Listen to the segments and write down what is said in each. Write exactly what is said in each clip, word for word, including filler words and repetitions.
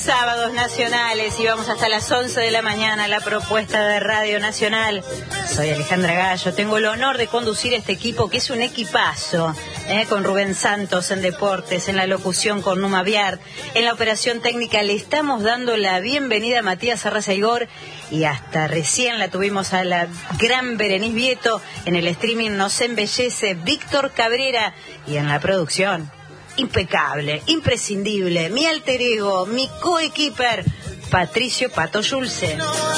Sábados nacionales y vamos hasta las once de la mañana, la propuesta de Radio Nacional. Soy Alejandra Gallo, tengo el honor de conducir este equipo que es un equipazo, ¿eh? Con Rubén Santos en deportes, en la locución con Numa Viar, en la operación técnica le estamos dando la bienvenida a Matías Arrazaigor y hasta recién la tuvimos a la gran Berenice Vieto, en el streaming nos embellece Víctor Cabrera y en la producción impecable, imprescindible, mi alter ego, mi coequiper, Patricio Pato Yulce.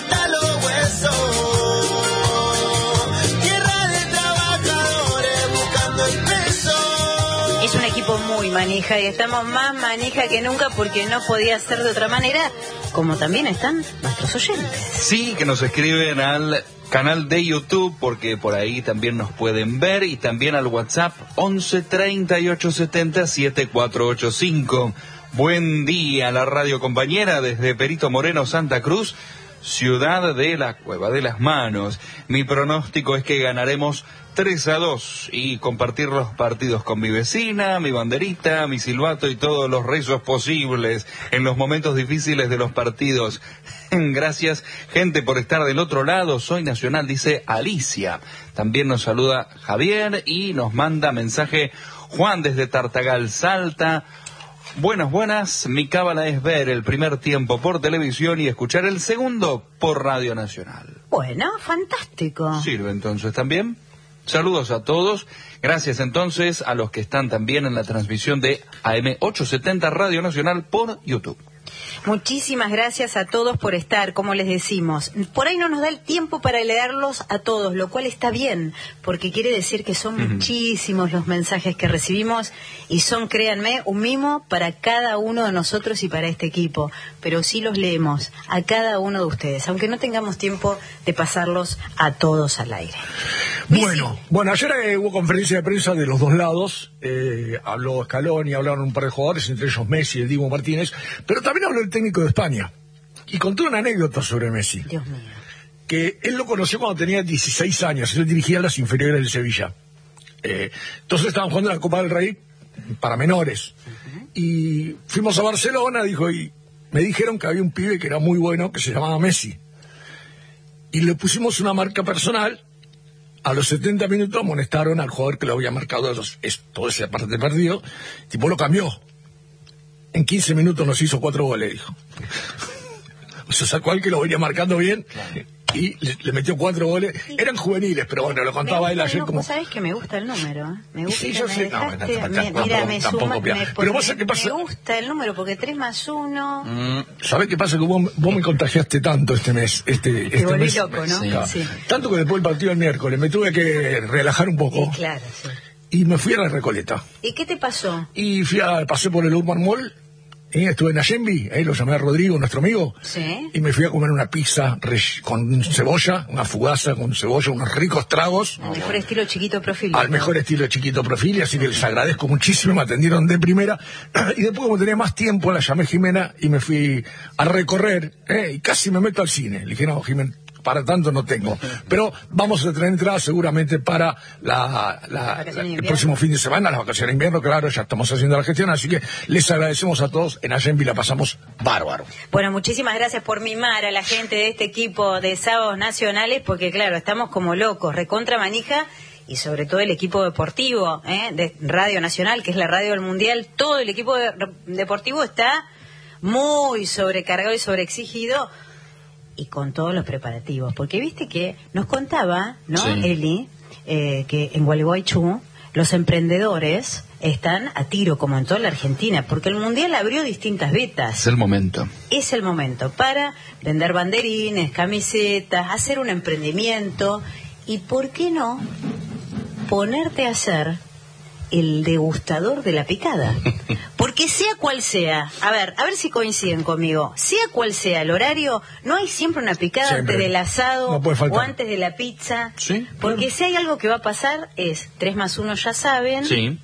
Es un equipo muy manija y estamos más manija que nunca porque no podía ser de otra manera, como también están nuestros oyentes. Sí, que nos escriben al canal de YouTube, porque por ahí también nos pueden ver, y también al WhatsApp once treinta y ocho setenta setenta y cuatro ochenta y cinco. Buen día, la radio compañera desde Perito Moreno, Santa Cruz, ciudad de la Cueva de las Manos. Mi pronóstico es que ganaremos tres a dos y compartir los partidos con mi vecina, mi banderita, mi silbato y todos los rezos posibles en los momentos difíciles de los partidos. Gracias, gente, por estar del otro lado. Soy Nacional, dice Alicia. También nos saluda Javier y nos manda mensaje Juan desde Tartagal, Salta. Buenas, buenas. Mi cábala es ver el primer tiempo por televisión y escuchar el segundo por Radio Nacional. Bueno, fantástico. ¿Sirve entonces también? Saludos a todos. Gracias entonces a los que están también en la transmisión de A M ochocientos setenta Radio Nacional por YouTube. Muchísimas gracias a todos por estar, como les decimos. Por ahí no nos da el tiempo para leerlos a todos, lo cual está bien, porque quiere decir que son uh-huh. muchísimos los mensajes que recibimos y son, créanme, un mimo para cada uno de nosotros y para este equipo. Pero sí los leemos a cada uno de ustedes, aunque no tengamos tiempo de pasarlos a todos al aire. Bueno, sí. bueno, ayer eh, hubo conferencia de prensa de los dos lados, eh, habló Scaloni, hablaron un par de jugadores, entre ellos Messi y el Dibu Martínez, pero también habló el técnico de España y contó una anécdota sobre Messi. Dios mío. Que él lo conoció cuando tenía dieciséis años, él dirigía las inferiores del Sevilla. Eh, entonces estaban jugando la Copa del Rey para menores. Uh-huh. Y fuimos a Barcelona, dijo, y me dijeron que había un pibe que era muy bueno, que se llamaba Messi. Y le pusimos una marca personal. A los setenta minutos amonestaron al jugador que lo había marcado los, es, todo ese parte perdido. El tipo lo cambió. En quince minutos nos hizo cuatro goles, dijo. O sea, sacó al que lo venía marcando bien y le, le metió cuatro goles. Eran juveniles, pero bueno, lo contaba él ayer como... ¿Sabes que me gusta el número? ¿eh? Me gusta, sí, yo me sé, dejaste, no, me, me, mira, me suma, me, pero vos sabés qué pasa. Me gusta el número porque tres más uno... Mm, ¿sabés qué pasa? Que vos, vos me contagiaste tanto este mes. Este, este Te volví mes, loco, ¿no? Sí. Sí. Tanto que después del partido del miércoles me tuve que relajar un poco. Sí, claro, sí. Y me fui a la Recoleta. ¿Y qué te pasó? Y fui a, pasé por el Urban Mall. ¿Eh? Estuve en Allenby, ahí lo llamé a Rodrigo, nuestro amigo, ¿sí? Y me fui a comer una pizza con cebolla, una fugaza con cebolla, unos ricos tragos. Al mejor estilo Chiquito Profilio. Al mejor estilo Chiquito Profilio, así que les agradezco muchísimo, me atendieron de primera. Y después, como tenía más tiempo, la llamé Jimena y me fui a recorrer, ¿eh? Y casi me meto al cine. Le dije, no, Jimena, para tanto no tengo. Pero vamos a tener entrada seguramente para la, la, la, el próximo fin de semana, las vacaciones de invierno, claro, ya estamos haciendo la gestión, así que les agradecemos a todos. En Allenby la pasamos bárbaro. Bueno, muchísimas gracias por mimar a la gente de este equipo de Sábados Nacionales, porque claro, estamos como locos, recontra manija, y sobre todo el equipo deportivo, ¿eh? de Radio Nacional, que es la radio del Mundial. Todo el equipo de, deportivo está muy sobrecargado y sobreexigido, y con todos los preparativos, porque viste que nos contaba, ¿no, sí. Eli? Eh, que en Gualeguaychú los emprendedores están a tiro, como en toda la Argentina, porque el Mundial abrió distintas vetas. Es el momento. Es el momento para vender banderines, camisetas, hacer un emprendimiento, y ¿por qué no ponerte a hacer el degustador de la picada? Porque sea cual sea, a ver, a ver si coinciden conmigo, sea cual sea el horario, no hay siempre una picada siempre. Antes del asado no o antes de la pizza. ¿Sí? Porque bueno. Si hay algo que va a pasar es tres más uno, ya saben. Sí.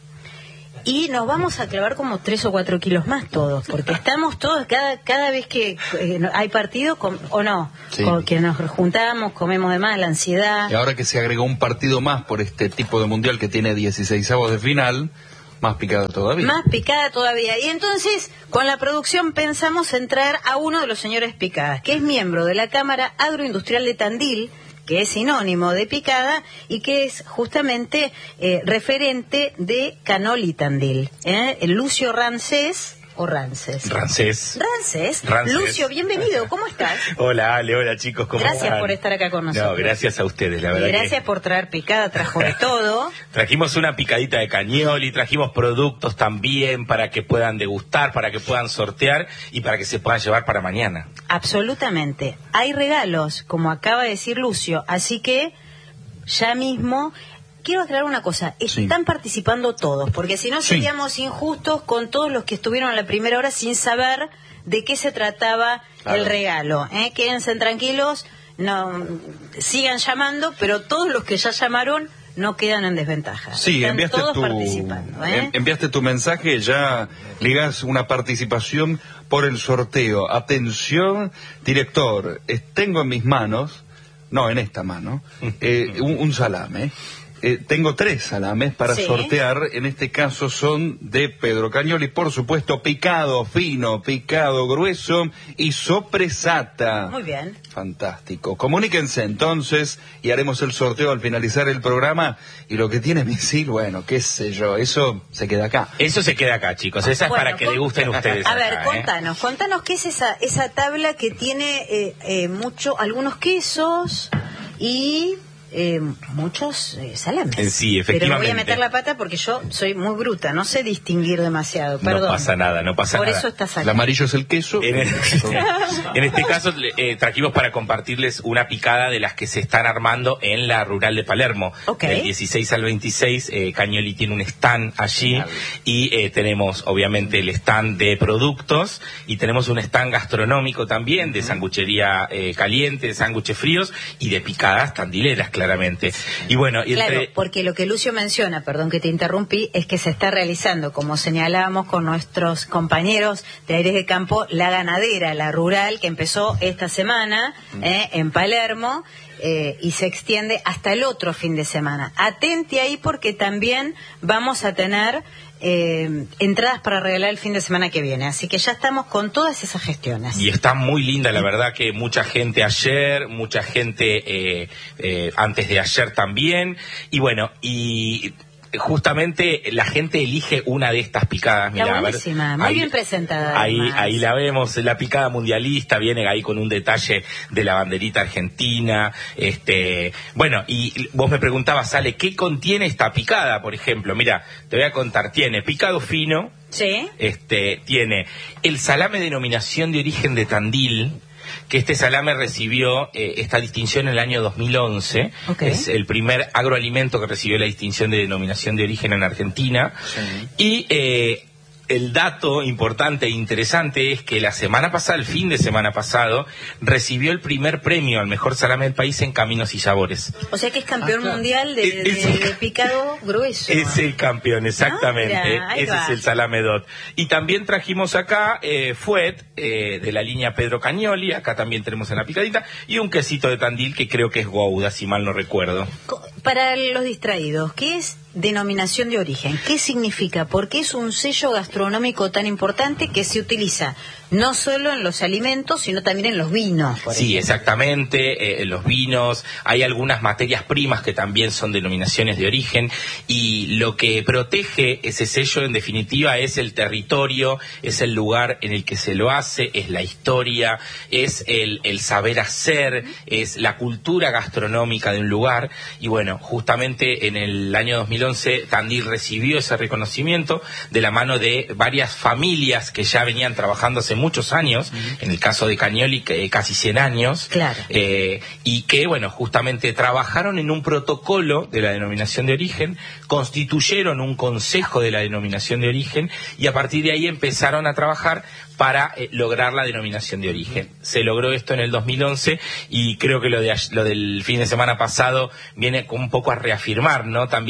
Y nos vamos a clavar como tres o cuatro kilos más todos, porque estamos todos, cada cada vez que eh, hay partido, com, o no, sí. con, que nos juntamos, comemos de más, la ansiedad. Y ahora que se agregó un partido más por este tipo de mundial que tiene dieciseisavos de final, Más picada todavía. Más picada todavía. Y entonces, con la producción pensamos en traer a uno de los señores Picadas, que es miembro de la Cámara Agroindustrial de Tandil, que es sinónimo de picada y que es justamente eh, referente de Canoli Tandil. ¿eh? Lucio Rancés, o Rances. Rancés. Rancés. Rancés. Lucio, bienvenido, ¿cómo estás? Hola, Ale, hola chicos, ¿cómo Gracias están? por estar acá con nosotros. No, gracias a ustedes, la verdad. Y gracias que... por traer picada, trajo de todo. Trajimos una picadita de cañoli, trajimos productos también para que puedan degustar, para que puedan sortear y para que se puedan llevar para mañana. Absolutamente. Hay regalos, como acaba de decir Lucio, así que ya mismo... Quiero aclarar una cosa, están sí. participando todos, porque si no seríamos sí. injustos con todos los que estuvieron a la primera hora sin saber de qué se trataba claro. el regalo. ¿eh? Quédense tranquilos, no sigan llamando, pero todos los que ya llamaron no quedan en desventaja. Sí, están enviaste todos tu, participando. ¿eh? enviaste tu mensaje, ya ligas una participación por el sorteo. Atención, director, tengo en mis manos... No, en esta mano, eh, un, un salame. Eh, tengo tres salames para sí. sortear, en este caso son de Pedro Cañoli, por supuesto, picado fino, picado grueso y sopresata. Muy bien. Fantástico. Comuníquense entonces y haremos el sorteo al finalizar el programa. Y lo que tiene misil, bueno, qué sé yo, eso se queda acá. Eso se queda acá, chicos. Esa bueno, es para que le gusten ustedes. A acá, ver, ¿eh? contanos, contanos qué es esa esa tabla que tiene eh, eh, mucho, algunos quesos y... Eh, muchos eh, salames. Eh, sí, efectivamente. Pero voy a meter la pata porque yo soy muy bruta, no sé distinguir demasiado, perdón. No pasa nada, no pasa Por nada. Por eso está saliendo. El amarillo es el queso. En, el, en este caso eh, trajimos para compartirles una picada de las que se están armando en la rural de Palermo. Okay. Del dieciséis al veintiséis, eh, Cañoli tiene un stand allí y eh, tenemos obviamente el stand de productos y tenemos un stand gastronómico también de sanguchería eh, caliente, de sándwiches fríos y de picadas tandileras, claramente. Y bueno, y claro, entre... porque lo que Lucio menciona, perdón que te interrumpí, es que se está realizando, como señalábamos con nuestros compañeros de Aires de Campo, la ganadera, la rural, que empezó esta semana eh, en Palermo eh, y se extiende hasta el otro fin de semana. Atente ahí porque también vamos a tener eh, entradas para regalar el fin de semana que viene, así que ya estamos con todas esas gestiones. Y está muy linda, la verdad que mucha gente ayer, mucha gente eh, eh, antes de ayer también, y bueno, y... justamente la gente elige una de estas picadas. Mirá, mirá, buenísima, a ver, muy ahí, bien presentada. Ahí, ahí la vemos, la picada mundialista, viene ahí con un detalle de la banderita argentina. Este, bueno, y vos me preguntabas, Ale, ¿qué contiene esta picada, por ejemplo? Mira, te voy a contar, tiene picado fino, sí. este, tiene el salame de denominación de origen de Tandil, que este salame recibió eh, esta distinción en el año dos mil once. Okay. Es el primer agroalimento que recibió la distinción de denominación de origen en Argentina. Sí. Y eh, el dato importante e interesante es que la semana pasada, el fin de semana pasado, recibió el primer premio al mejor salame del país en Caminos y Sabores. O sea que es campeón ah, claro. mundial de, de, es, de picado grueso. Es el campeón, exactamente. Ah, mira, ese va. es el salame DOT. Y también trajimos acá eh, Fuet, eh, de la línea Pedro Cañoli, acá también tenemos en la picadita, y un quesito de Tandil que creo que es Gouda, si mal no recuerdo. Para los distraídos, ¿qué es denominación de origen? ¿Qué significa? ¿Por qué es un sello gastronómico tan importante que se utiliza no solo en los alimentos, sino también en los vinos? Por sí, ejemplo. exactamente, eh, en los vinos hay algunas materias primas que también son denominaciones de origen y lo que protege ese sello en definitiva es el territorio, es el lugar en el que se lo hace, es la historia, es el, el saber hacer, es la cultura gastronómica de un lugar y bueno, justamente en el año dos mil once Tandil recibió ese reconocimiento de la mano de varias familias que ya venían trabajando hace muchos años, uh-huh. en el caso de Cañoli que, casi cien años, claro. eh, y que bueno, justamente trabajaron en un protocolo de la denominación de origen, constituyeron un consejo de la denominación de origen y a partir de ahí empezaron a trabajar para eh, lograr la denominación de origen. Se logró esto en el dos mil once y creo que lo de lo del fin de semana pasado viene un poco a reafirmar, ¿no? También la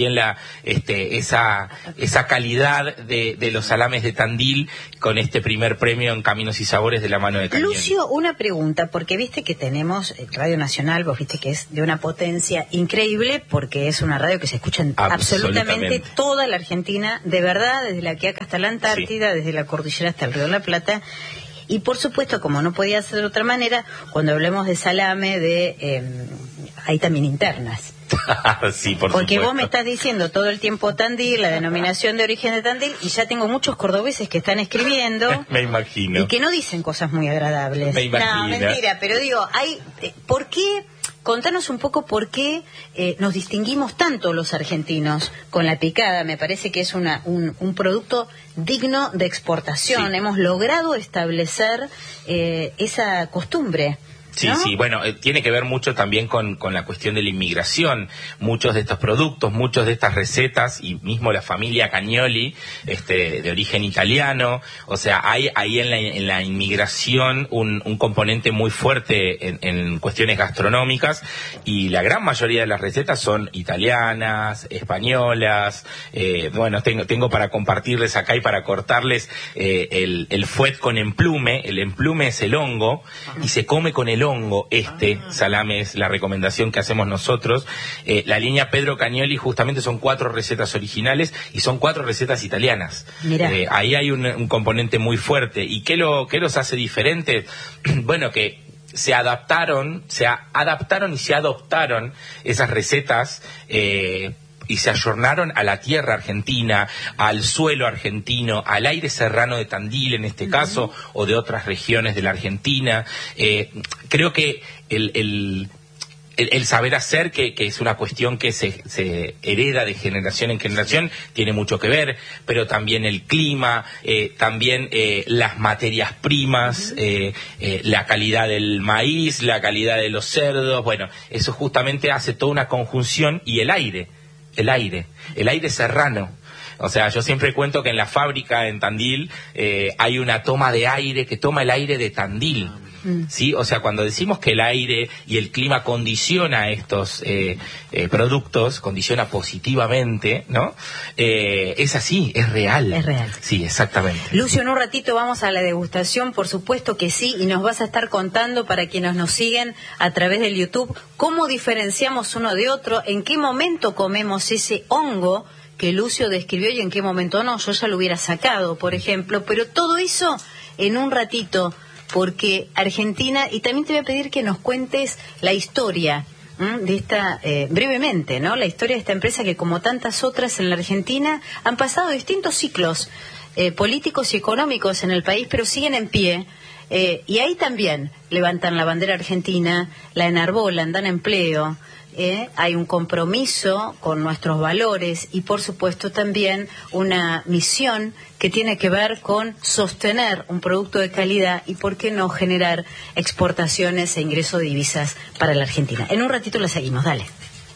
este, esa, esa calidad de, de los salames de Tandil con este primer premio en Caminos y Sabores de la mano de Cañoli. Lucio, una pregunta, porque viste que tenemos Radio Nacional, vos viste que es de una potencia increíble, porque es una radio que se escucha en absolutamente, absolutamente toda la Argentina, de verdad, desde la Quiaca hasta la Antártida, sí. desde la cordillera hasta el Río de la Plata. Y por supuesto, como no podía ser de otra manera, cuando hablemos de salame, de eh, hay también internas. Sí, por Porque supuesto. vos me estás diciendo todo el tiempo Tandil, la denominación de origen de Tandil, y ya tengo muchos cordobeses que están escribiendo. Me imagino. Y que no dicen cosas muy agradables. Me imagino. No, mentira, pero digo, hay, ¿por qué? Contanos un poco por qué eh, nos distinguimos tanto los argentinos con la picada. Me parece que es una, un, un producto digno de exportación. Sí. Hemos logrado establecer eh, esa costumbre. Sí, ¿no? sí, bueno, eh, tiene que ver mucho también con, con la cuestión de la inmigración. Muchos de estos productos, muchos de estas recetas, y mismo la familia Cagnoli, este, de origen italiano, o sea, hay ahí en la, en la inmigración un, un componente muy fuerte en, en cuestiones gastronómicas, y la gran mayoría de las recetas son italianas, españolas. Eh, bueno, tengo, tengo para compartirles acá y para cortarles eh, el, el fuet con emplume. El emplume es el hongo, y se come con el hongo. Este salame es la recomendación que hacemos nosotros. Eh, la línea Pedro Cagnoli justamente son cuatro recetas originales y son cuatro recetas italianas. Eh, ahí hay un, un componente muy fuerte. ¿Y qué, lo, qué los hace diferentes? Bueno, que se adaptaron, se adaptaron y se adoptaron esas recetas eh, y se ayornaron a la tierra argentina, al suelo argentino, al aire serrano de Tandil en este caso, uh-huh. o de otras regiones de la Argentina. Eh, creo que el, el, el, el saber hacer, que, que es una cuestión que se, se hereda de generación en generación, tiene mucho que ver, pero también el clima, eh, también eh, las materias primas, uh-huh. eh, eh, la calidad del maíz, la calidad de los cerdos. Bueno, eso justamente hace toda una conjunción, y el aire. El aire, el aire serrano. O sea, yo siempre cuento que en la fábrica en Tandil eh, hay una toma de aire que toma el aire de Tandil. Mm. ¿Sí? O sea, cuando decimos que el aire y el clima condiciona estos eh, eh, productos, condiciona positivamente, ¿no? Eh, es así, es real. Es real. Sí, exactamente. Lucio, en un ratito vamos a la degustación, por supuesto que sí, y nos vas a estar contando, para quienes nos siguen a través del YouTube, cómo diferenciamos uno de otro, en qué momento comemos ese hongo que Lucio describió y en qué momento no. Yo ya lo hubiera sacado, por ejemplo, pero todo eso en un ratito, porque Argentina, y también te voy a pedir que nos cuentes la historia ¿m? de esta, eh, brevemente, ¿no? La historia de esta empresa que, como tantas otras en la Argentina, han pasado distintos ciclos eh, políticos y económicos en el país, pero siguen en pie. Eh, y ahí también levantan la bandera argentina, la enarbolan, dan empleo. Eh, hay un compromiso con nuestros valores y, por supuesto, también una misión que tiene que ver con sostener un producto de calidad y, por qué no, generar exportaciones e ingreso de divisas para la Argentina. En un ratito la seguimos, dale.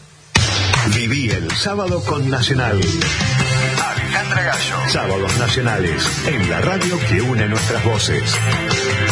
Viví el sábado con Nacional. Alejandra Gallo. Sábados nacionales en la radio que une nuestras voces.